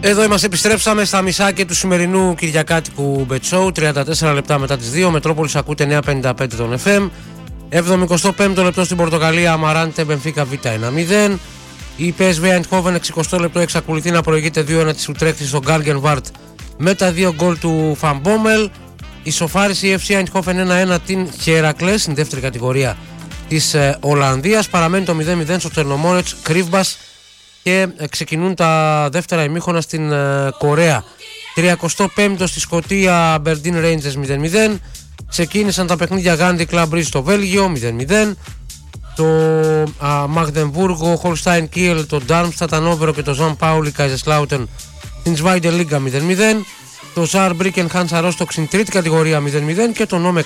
Εδώ είμαστε, επιστρέψαμε στα μισάκια του σημερινού Κυριακάτικου Bet Show. 34 λεπτά μετά τις 2. Μετρόπολης ακούτε 955 των FM. 75ο λεπτό στην Πορτογαλία, Αμαράντε Μπενφίκα Β 1-0. Η PSV Eindhoven 60 λεπτό εξακολουθεί να προηγείται 2-1 της Ουτρέχτης στο Γκάργενβάρτ με τα 2 γκολ του Φαν Μπόμελ. Ισοφάρισε η FC Eindhoven 1-1 την Χερακλές στην δεύτερη κατηγορία της Ολλανδίας. Παραμένει το 0-0 στο Τσερνομόρετς Κρύβμπας και ξεκινούν τα δεύτερα ημίχρονα στην Κορέα. 35ο στη Σκωτία Aberdeen Rangers 0-0. Ξεκίνησαν τα παιχνίδια Gandhi Club Bridge στο Βέλγιο 0-0. Το Μαγδεμβούργο Holstein Kiel, το Darmstadt Hannover και το Ζαν Πάουλι Kaiserslautern στην Zweite Liga 0-0. Το Saarbrücken Hansa Rostock στην τρίτη κατηγορία 0-0 και το Nome